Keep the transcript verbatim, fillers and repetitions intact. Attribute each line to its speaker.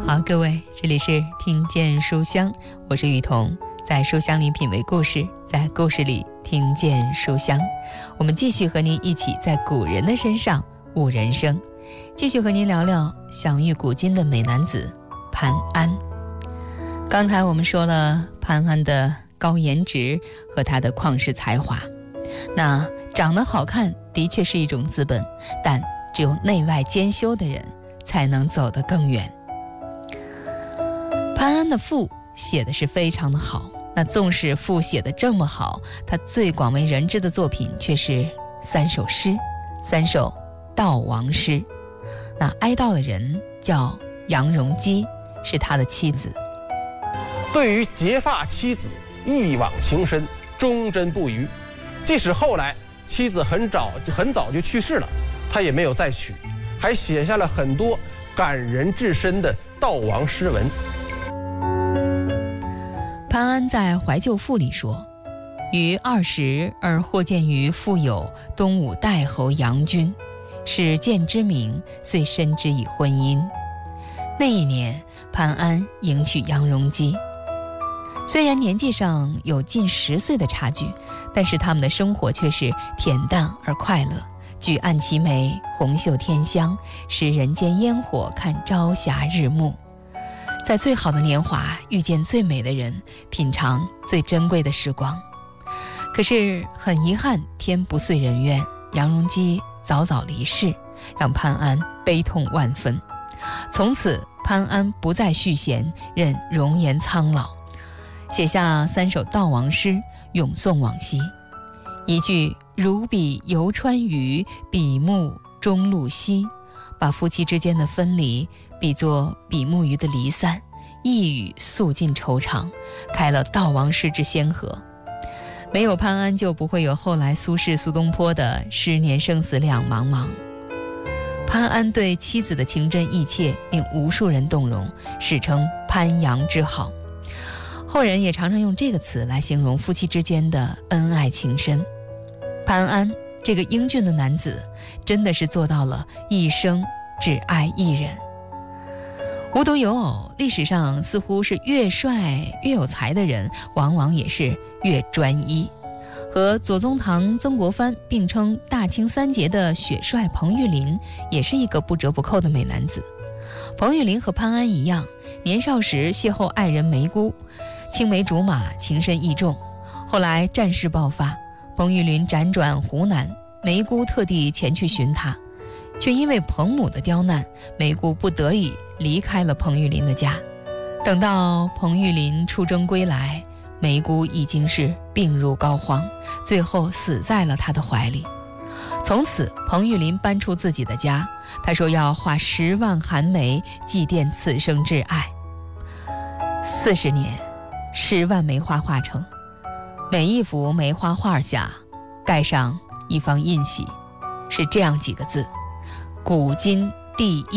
Speaker 1: 好，各位，这里是听见书香，我是雨桐，在书香里品味故事，在故事里听见书香。我们继续和您一起在古人的身上悟人生，继续和您聊聊享誉古今的美男子潘安。刚才我们说了潘安的高颜值和他的旷世才华，那长得好看的确是一种资本，但只有内外兼修的人才能走得更远。潘安的赋写的是非常的好，那纵使赋写的这么好，他最广为人知的作品却是三首诗，三首悼亡诗。那哀悼的人叫杨荣基，是他的妻子。
Speaker 2: 对于结发妻子，一往情深，忠贞不渝。即使后来妻子很早很早就去世了，他也没有再娶，还写下了很多感人至深的悼亡诗文。
Speaker 1: 潘安在《怀旧赋》里说：“于二十而或见于富有东武代侯杨君，始见之名，遂深之以婚姻。”那一年，潘安迎娶杨荣基。虽然年纪上有近十岁的差距，但是他们的生活却是恬淡而快乐。举案齐眉，红袖添香，使人间烟火看朝霞日暮。在最好的年华遇见最美的人，品尝最珍贵的时光。可是很遗憾，天不遂人愿，杨荣基早早离世，让潘安悲痛万分。从此潘安不再续弦，任容颜苍老，写下三首悼亡诗，咏颂往昔。一句如笔游川渝，比目中路西，把夫妻之间的分离比作比目鱼的离散，一语诉尽惆怅，开了悼亡诗之先河。没有潘安，就不会有后来苏轼、苏东坡的十年生死两茫茫。潘安对妻子的情真意切，令无数人动容，史称潘杨之好。后人也常常用这个词来形容夫妻之间的恩爱情深。潘安这个英俊的男子，真的是做到了一生只爱一人。无独有偶，历史上似乎是越帅越有才的人，往往也是越专一。和左宗棠、曾国藩并称大清三杰的雪帅彭玉麟，也是一个不折不扣的美男子。彭玉麟和潘安一样，年少时邂逅爱人梅姑，青梅竹马，情深意重。后来战事爆发，彭玉麟辗转湖南，梅姑特地前去寻他，却因为彭母的刁难，梅姑不得已离开了彭玉麟的家。等到彭玉麟出征归来，梅姑已经是病入膏肓，最后死在了他的怀里。从此彭玉麟搬出自己的家，他说要画十万寒梅祭奠此生挚爱。四十年，十万梅花画成，每一幅梅花画下盖上一方印玺，是这样几个字：古今第一